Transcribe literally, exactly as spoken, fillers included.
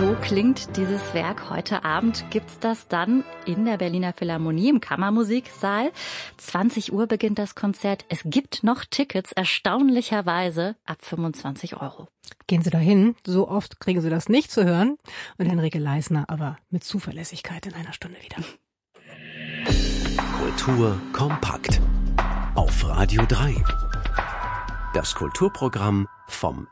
So klingt dieses Werk heute Abend. Gibt's das dann in der Berliner Philharmonie im Kammermusiksaal. zwanzig Uhr beginnt das Konzert. Es gibt noch Tickets, erstaunlicherweise ab fünfundzwanzig Euro. Gehen Sie dahin, so oft kriegen Sie das nicht zu hören. Und Henrike Leisner aber mit Zuverlässigkeit in einer Stunde wieder. Kultur kompakt auf Radio drei. Das Kulturprogramm vom